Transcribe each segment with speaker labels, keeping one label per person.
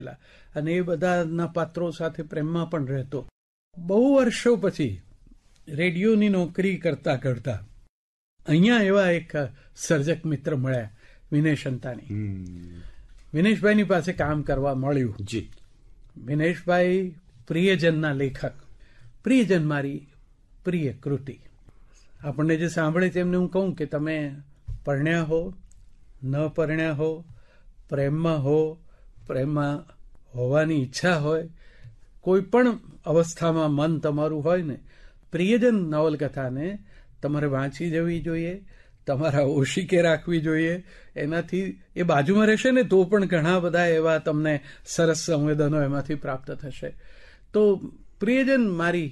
Speaker 1: અને એ બધાના પાત્રો સાથે પ્રેમમાં પણ રહેતો. બહુ વર્ષો પછી રેડિયોની નોકરી કરતા કરતા અહીંયા એવા એક સર્જક મિત્ર મળ્યા, વિનેશ અંતાણી. વિનેશભાઈની પાસે કામ કરવા મળ્યું. વિનેશભાઈ પ્રિયજનના લેખક. પ્રિયજન મારી પ્રિય કૃતિ. આપણને જે સાંભળે છે એમને હું કહું કે તમે પરણ્યા હો, ન પરણ્યા હો, પ્રેમમાં હો, પ્રેમમાં હોવાની ઈચ્છા હોય, કોઈ પણ અવસ્થામાં મન તમારું હોય ને, પ્રિયજન નવલકથાને તમારે વાંચી જવી જોઈએ, તમારા ઓશિકે રાખવી જોઈએ. એનાથી એ બાજુમાં રહેશે ને તો પણ ઘણા બધા એવા તમને સરસ સંવેદનો એમાંથી પ્રાપ્ત થશે. તો પ્રિયજન મારી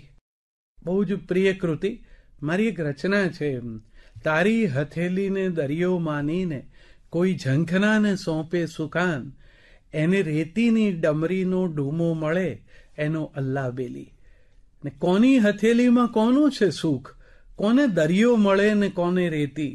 Speaker 1: બહુ જ પ્રિય કૃતિ. મારી એક રચના છે, તારી હથેલીને દરિયો માનીને કોઈ ઝંખનાને સોંપે સુકાન, એને રેતીની ડમરીનો ડૂમો મળે એનો અલ્લાહ બેલી. ને કોની હથેલીમાં કોનું છે સુખ, કોને દરિયો મળે ને કોને રેતી,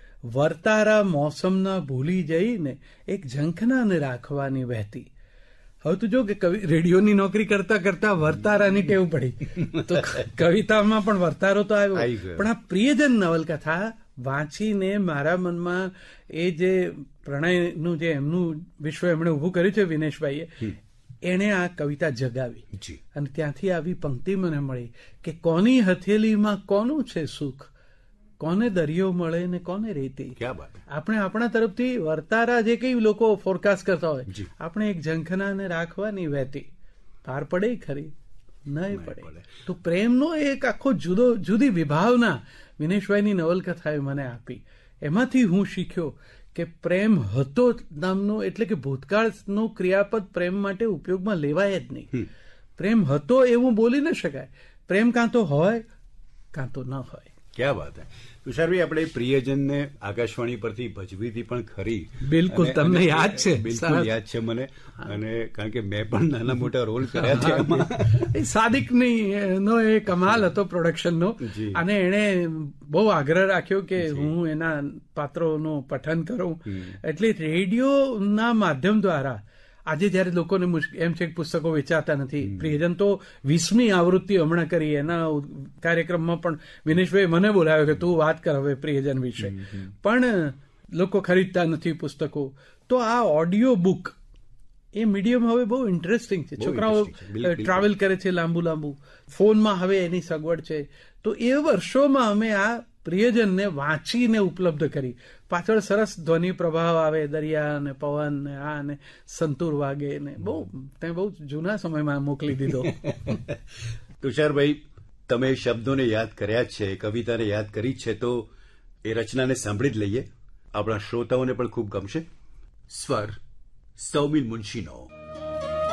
Speaker 1: વર્તારા મોસમના ભૂલી જઈને એક ઝંખનાને રાખવાની વહેતી. હવે તું જો કે રેડિયોની નોકરી કરતા કરતા વર્તારાની ટેવ પડી તો કવિતામાં પણ વર્તારો તો આવ્યો. પણ આ પ્રિયજન નવલકથા વાંચીને મારા મનમાં એ જે પ્રણયનું જે એમનું વિશ્વ એમણે ઉભું કર્યું છે વિનેશભાઈએ, એણે આ કવિતા જગાવી. અને ત્યાંથી આવી પંક્તિ મને મળી કે કોની હથેલીમાં કોનું છે સુખ, કોને દરિયો મળે ને કોને રેતી. આપણે આપણા તરફથી વર્તારા જે કઈ લોકો ફોરકાસ્ટ કરતા હોય, આપણે એક ઝંખનાને રાખવાની વહેતી. પાર પડે ખરી, નહીં પડે. તો પ્રેમનો એક આખો જુદી વિભાવના વિનેશભાઈની નવલકથાએ મને આપી. એમાંથી હું શીખ્યો કે પ્રેમ હતો નામનો, એટલે કે ભૂતકાળનું ક્રિયાપદ પ્રેમ માટે ઉપયોગમાં લેવાય જ નહીં. પ્રેમ હતો એવું બોલી ન શકાય. પ્રેમ કાં તો હોય કાં તો ન હોય.
Speaker 2: ક્યાં વાત હે તુષારભાઈ, આપણે પ્રિયજનને આકાશવાણી પરથી ભજવીથી પણ ખરી.
Speaker 1: બિલકુલ, તમને યાદ છે?
Speaker 2: બિલકુલ યાદ છે મને. અને કારણ કે મેં પણ નાના મોટા રોલ કર્યા છે એમાં.
Speaker 1: સાદિકની નો એ કમાલ હતો પ્રોડક્શનનો. અને એણે બહુ આગ્રહ રાખ્યો કે હું એના પાત્રોનું પઠન કરું. એટલે રેડિયોના માધ્યમ દ્વારા આજે જયારે લોકોને એમ છે કે પુસ્તકો વેચાતા નથી, પ્રિયજન તો 20મી આવૃત્તિ હમણાં કરી, એના કાર્યક્રમમાં પણ વિનેશભાઈ મને બોલાવ્યો કે તું વાત કર હવે પ્રિયજન વિશે. પણ લોકો ખરીદતા નથી પુસ્તકો. તો આ ઓડિયો બુક એ મીડિયમ હવે બહુ ઇન્ટરેસ્ટિંગ છે. છોકરાઓ ટ્રાવેલ કરે છે લાંબુ લાંબુ, ફોનમાં હવે એની સગવડ છે. તો એ વર્ષોમાં અમે આ પ્રિયજનને વાંચીને ઉપલબ્ધ કરી. પાછળ સરસ ધ્વનિ પ્રભાવ આવે, દરિયા ને પવન ને આ ને સંતૂર વાગે ને બહુ જૂના સમયમાં મોકલી દીધો.
Speaker 2: તુષારભાઈ, તમે શબ્દોને યાદ કર્યા જ છે, કવિતાને યાદ કરી જ છે, તો એ રચનાને સાંભળી જ લઈએ. આપણા શ્રોતાઓને પણ ખૂબ ગમશે. સ્વર સૌમીન મુનશીનો.